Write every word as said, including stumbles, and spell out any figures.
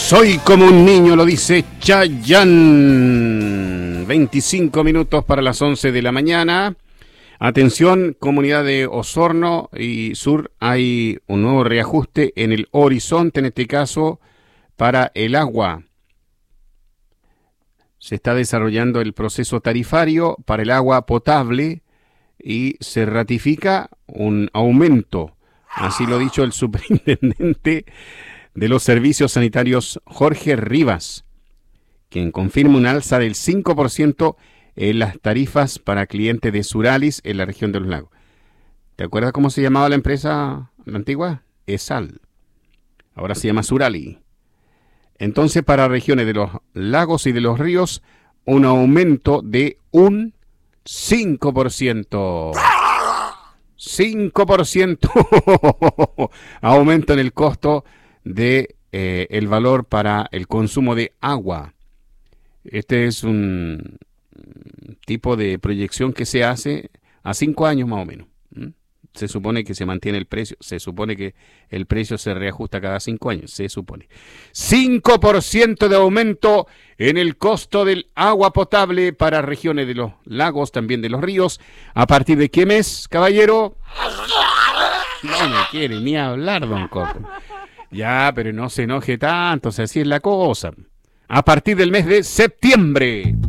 Soy como un niño, lo dice Chayanne. veinticinco minutos para las once de la mañana. Atención, comunidad de Osorno y Sur, hay un nuevo reajuste en el horizonte, en este caso, para el agua. Se está desarrollando el proceso tarifario para el agua potable y se ratifica un aumento. Así lo ha dicho el superintendente de los servicios sanitarios, Jorge Rivas, quien confirma un alza del cinco por ciento en las tarifas para clientes de Suralis en la región de los lagos. ¿Te acuerdas cómo se llamaba la empresa antigua? ESAL. Ahora se llama Surali. Entonces, para regiones de los lagos y de los ríos, un aumento de un cinco por ciento. cinco por ciento aumento en el costo de eh, el valor para el consumo de agua. Este es un tipo de proyección que se hace a cinco años más o menos. ¿Mm? Se supone que se mantiene el precio, se supone que el precio se reajusta cada cinco años, se supone. cinco por ciento de aumento en el costo del agua potable para regiones de los lagos, también de los ríos. ¿A partir de qué mes, caballero? No me quiere ni hablar, don Coco. Ya, pero no se enoje tanto, o sea, así es la cosa. A partir del mes de septiembre.